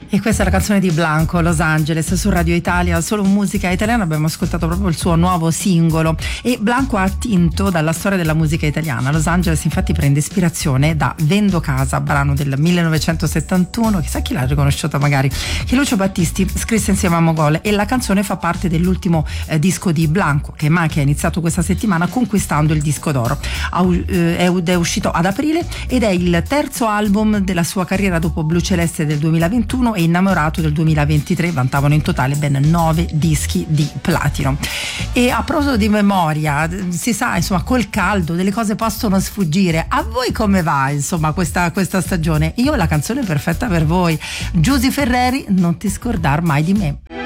E questa è la canzone di Blanco, Los Angeles, su Radio Italia, solo musica italiana. Abbiamo ascoltato proprio il suo nuovo singolo e Blanco ha attinto dalla storia della musica italiana. Los Angeles infatti prende ispirazione da Vendo Casa, brano del 1971, chissà chi l'ha riconosciuto magari, che Lucio Battisti scrisse insieme a Mogol, e la canzone fa parte dell'ultimo disco di Blanco, che è iniziato questa settimana conquistando il disco d'oro. È uscito ad aprile ed è il terzo album della sua carriera dopo Blu Celeste del 2021 e Innamorato del 2023. Vantavano in totale ben 9 dischi di platino. E a proposito di memoria, si sa, insomma, col caldo delle cose possono sfuggire. A voi come va, insomma, questa stagione? Io ho la canzone perfetta per voi: Giusy Ferreri, Non ti scordar mai di me.